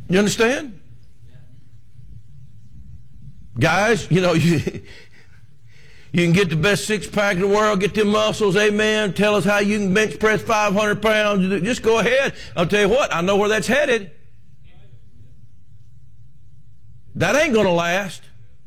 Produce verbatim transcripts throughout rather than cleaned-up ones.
You understand? Guys, you know, you, you can get the best six-pack in the world, get them muscles, amen. Tell us how you can bench press five hundred pounds. Just go ahead. I'll tell you what, I know where that's headed. That ain't going to last.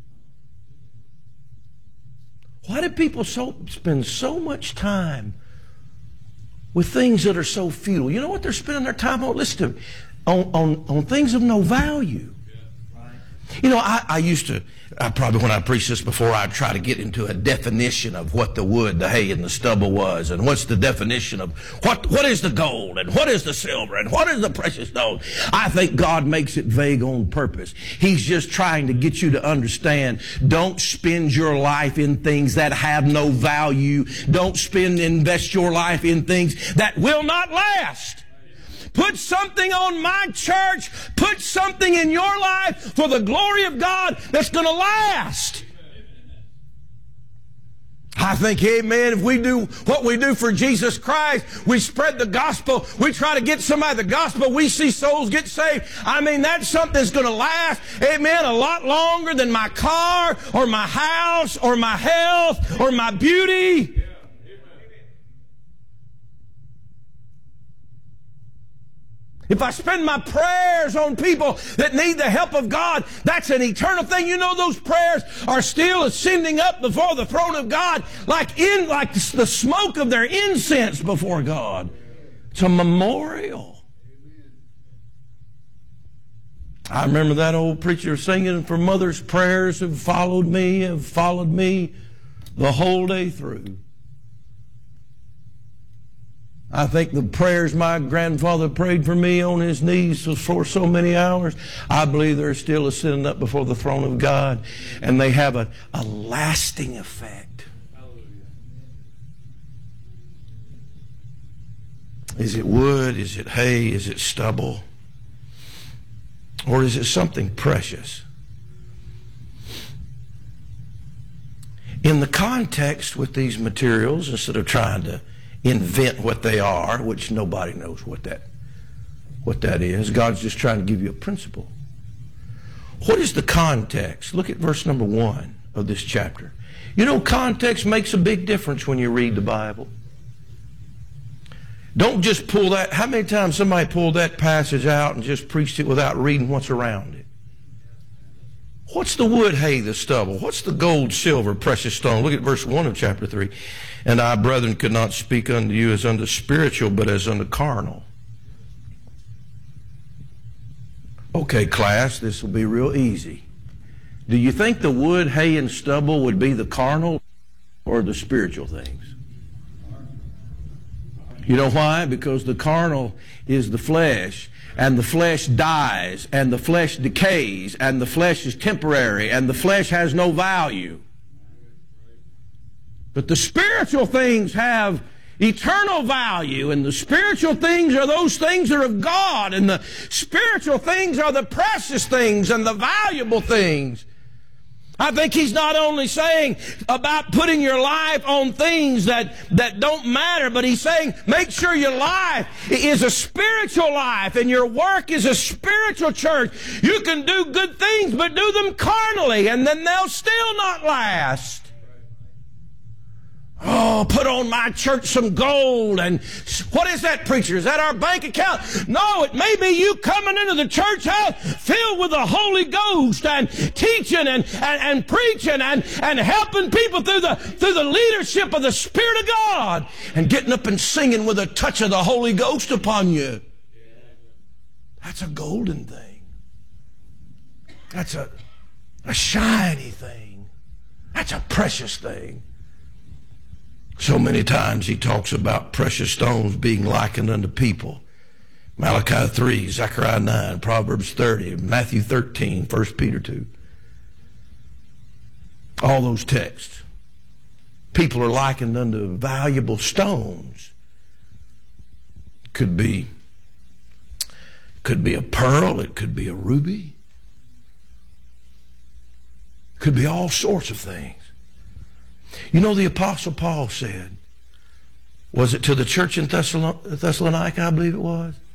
Why do people so spend so much time with things that are so futile? You know what they're spending their time on? Listen to me. On, on, on things of no value. You know, I, I used to, I probably when I preached this before, I'd try to get into a definition of what the wood, the hay, and the stubble was, and what's the definition of what, what is the gold, and what is the silver, and what is the precious stone. I think God makes it vague on purpose. He's just trying to get you to understand, don't spend your life in things that have no value. Don't spend, invest your life in things that will not last. Put something on my church. Put something in your life for the glory of God that's going to last. I think, amen, if we do what we do for Jesus Christ, we spread the gospel, we try to get somebody the gospel, we see souls get saved. I mean, that's something that's going to last, amen, a lot longer than my car or my house or my health or my beauty. If I spend my prayers on people that need the help of God, that's an eternal thing. You know, those prayers are still ascending up before the throne of God like in like the smoke of their incense before God. It's a memorial. I remember that old preacher singing, "For mother's prayers have followed me, have followed me the whole day through." I think the prayers my grandfather prayed for me on his knees for so many hours, I believe they're still ascending up before the throne of God, and they have a, a lasting effect. Is it wood? Is it hay? Is it stubble? Or is it something precious? In the context with these materials, instead of trying to invent what they are, which nobody knows what that what that is. God's just trying to give you a principle. What is the context? Look at verse number one of this chapter. You know, context makes a big difference when you read the Bible. Don't just pull that. How many times somebody pulled that passage out and just preached it without reading what's around it? What's the wood, hay, the stubble? What's the gold, silver, precious stone? Look at verse one of chapter three. "And I, brethren, could not speak unto you as unto spiritual, but as unto carnal." Okay, class, this will be real easy. Do you think the wood, hay, and stubble would be the carnal or the spiritual things? You know why? Because the carnal is the flesh, and the flesh dies, and the flesh decays, and the flesh is temporary, and the flesh has no value. But the spiritual things have eternal value, and the spiritual things are those things that are of God, and the spiritual things are the precious things and the valuable things. I think he's not only saying about putting your life on things that, that don't matter, but he's saying make sure your life is a spiritual life and your work is a spiritual church. You can do good things, but do them carnally, and then they'll still not last. Oh, put on my church some gold. And what is that, preacher? Is that our bank account? No, it may be you coming into the church house filled with the Holy Ghost and teaching and, and, and preaching and, and helping people through the, through the leadership of the Spirit of God, and getting up and singing with a touch of the Holy Ghost upon you. That's a golden thing. That's a, a shiny thing. That's a precious thing. So many times he talks about precious stones being likened unto people. Malachi three, Zechariah nine, Proverbs thirty, Matthew thirteen, First Peter two. All those texts. People are likened unto valuable stones. Could be, could be a pearl, it could be a ruby. Could be all sorts of things. You know, the Apostle Paul said, was it to the church in Thessalonica, I believe it was?